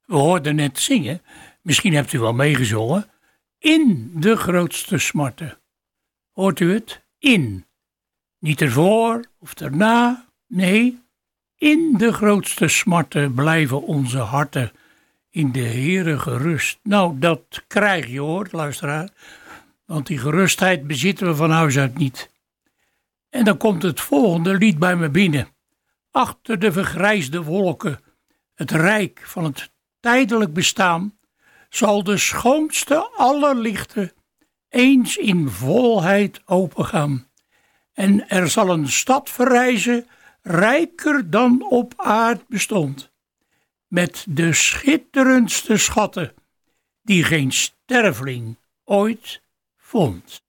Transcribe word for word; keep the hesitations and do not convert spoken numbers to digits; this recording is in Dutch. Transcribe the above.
We hoorden net zingen, misschien hebt u wel meegezongen, in de grootste smarten. Hoort u het? In. Niet ervoor of erna, nee, in de grootste smarten blijven onze harten in de Heere gerust. Nou, dat krijg je hoor, luisteraar, want die gerustheid bezitten we van huis uit niet. En dan komt het volgende lied bij me binnen. Achter de vergrijsde wolken, het rijk van het tijdelijk bestaan, zal de schoonste aller lichten eens in volheid opengaan. En er zal een stad verrijzen, rijker dan op aard bestond, met de schitterendste schatten, die geen sterveling ooit vond.